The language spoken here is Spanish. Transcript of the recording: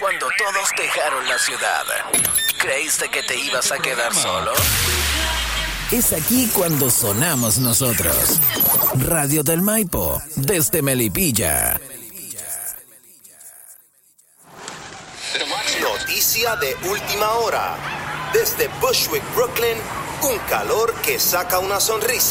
cuando todos dejaron la ciudad. ¿Creíste que te ibas a quedar solo? Es aquí cuando sonamos nosotros. Radio del Maipo, desde Melipilla. Noticia de última hora. Desde Bushwick, Brooklyn, un calor que saca una sonrisa.